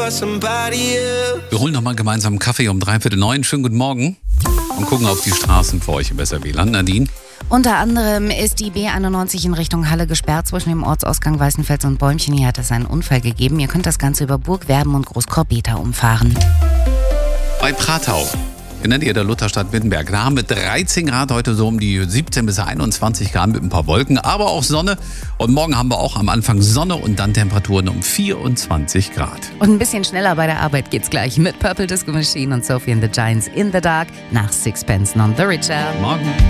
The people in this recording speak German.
Wir holen nochmal gemeinsam einen Kaffee um 8:45. Schönen guten Morgen und gucken auf die Straßen für euch im SRW-Land. Nadine? Unter anderem ist die B91 in Richtung Halle gesperrt zwischen dem Ortsausgang Weißenfels und Bäumchen. Hier hat es einen Unfall gegeben. Ihr könnt das Ganze über Burg, Werben und Großkorbeta umfahren. Bei Pratau, in der Nähe der Lutherstadt Wittenberg. Da haben wir 13 Grad, heute so um die 17 bis 21 Grad mit ein paar Wolken, aber auch Sonne. Und morgen haben wir auch am Anfang Sonne und dann Temperaturen um 24 Grad. Und ein bisschen schneller bei der Arbeit geht's gleich mit Purple Disco Machine und Sophie and the Giants in the Dark nach Sixpence None the Richer. Morgen.